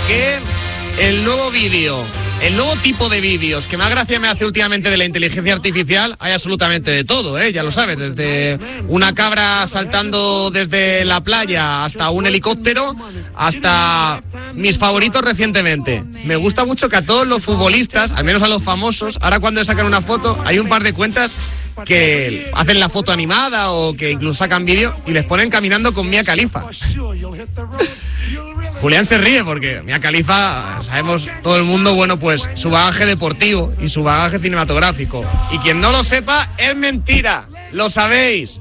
que el nuevo tipo de vídeos que más gracia me hace últimamente de la inteligencia artificial, hay absolutamente de todo, ya lo sabes, desde una cabra saltando desde la playa hasta un helicóptero, hasta mis favoritos recientemente. Me gusta mucho que a todos los futbolistas, al menos a los famosos, ahora cuando sacan una foto, hay un par de cuentas que hacen la foto animada o que incluso sacan vídeo y les ponen caminando con Mia Khalifa. Julián se ríe porque Mia Khalifa, sabemos todo el mundo, bueno, pues su bagaje deportivo y su bagaje cinematográfico. Y quien no lo sepa, es mentira. Lo sabéis.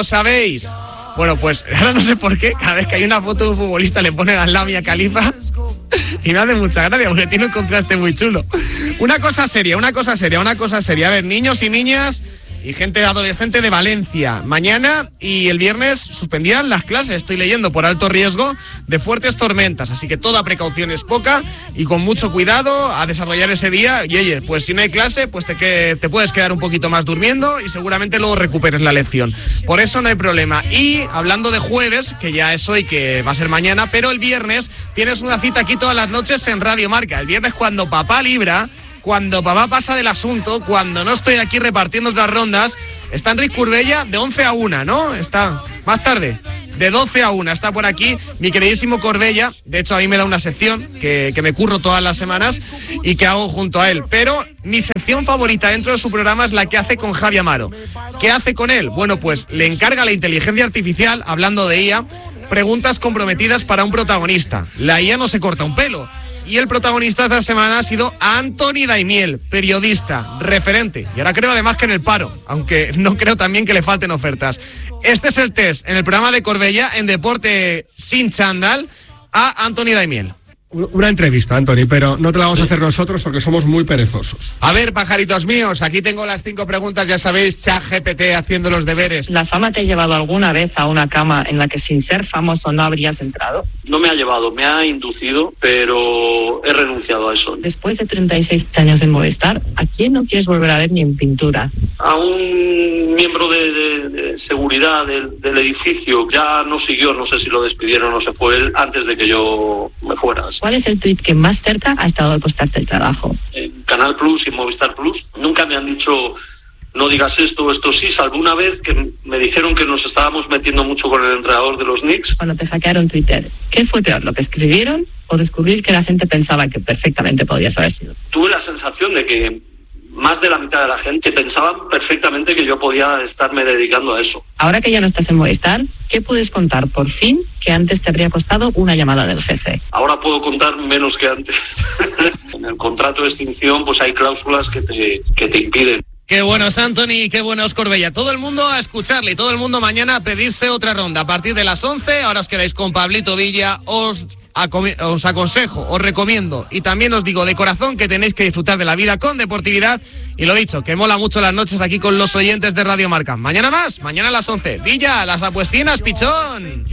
Bueno, pues ahora no sé por qué, cada vez que hay una foto de un futbolista le ponen al lado Mia Khalifa y me hace mucha gracia porque tiene un contraste muy chulo. Una cosa seria. A ver, niños y niñas y gente adolescente de Valencia. Mañana y el viernes suspendían las clases, estoy leyendo, por alto riesgo de fuertes tormentas. Así que toda precaución es poca y con mucho cuidado a desarrollar ese día. Y oye, pues si no hay clase, pues te puedes quedar un poquito más durmiendo y seguramente luego recuperes la lección. Por eso no hay problema. Y hablando de jueves, que ya es hoy, que va a ser mañana, pero el viernes tienes una cita aquí todas las noches en Radio Marca. El viernes cuando papá libra, cuando papá pasa del asunto, cuando no estoy aquí repartiendo otras rondas, está Enric Corbella de 11 a 1, ¿no? Está más tarde, de 12 a 1, está por aquí mi queridísimo Corbella. De hecho, a mí me da una sección que me curro todas las semanas y que hago junto a él. Pero mi sección favorita dentro de su programa es la que hace con Javi Amaro. ¿Qué hace con él? Bueno, pues le encarga a la inteligencia artificial, hablando de IA, preguntas comprometidas para un protagonista. La IA no se corta un pelo. Y el protagonista esta semana ha sido Antoni Daimiel, periodista, referente. Y ahora creo además que en el paro, aunque no creo también que le falten ofertas. Este es el test en el programa de Corbella, en Deporte sin chándal, a Antoni Daimiel. Una entrevista, Antoni, pero no te la vamos a hacer nosotros porque somos muy perezosos. A ver, pajaritos míos, aquí tengo las 5 preguntas, ya sabéis, ChatGPT haciendo los deberes. ¿La fama te ha llevado alguna vez a una cama en la que sin ser famoso no habrías entrado? No me ha llevado, me ha inducido, pero he renunciado a eso. Después de 36 años en Movistar, ¿a quién no quieres volver a ver ni en pintura? A un miembro de seguridad del edificio, ya no siguió, no sé si lo despidieron o se fue él antes de que yo me fuera. ¿Cuál es el tuit que más cerca ha estado de costarte el trabajo? En Canal Plus y Movistar Plus nunca me han dicho no digas esto sí, salvo una vez que me dijeron que nos estábamos metiendo mucho con el entrenador de los Knicks. Cuando te hackearon Twitter, ¿qué fue peor, lo que escribieron o descubrir que la gente pensaba que perfectamente podías haber sido? Tuve la sensación de que más de la mitad de la gente pensaban perfectamente que yo podía estarme dedicando a eso. Ahora que ya no estás en Movistar, ¿qué puedes contar por fin que antes te habría costado una llamada del jefe? Ahora puedo contar menos que antes. En el contrato de extinción pues hay cláusulas que te impiden. Qué bueno es Antoni, qué bueno es Corbella. Todo el mundo a escucharle y todo el mundo mañana a pedirse otra ronda. A partir de las 11, ahora os quedáis con Pablito Villa, os aconsejo, os recomiendo y también os digo de corazón que tenéis que disfrutar de la vida con deportividad y lo dicho, que mola mucho las noches aquí con los oyentes de Radio Marca. Mañana más, mañana a las 11. Villa, las apuestinas, pichón.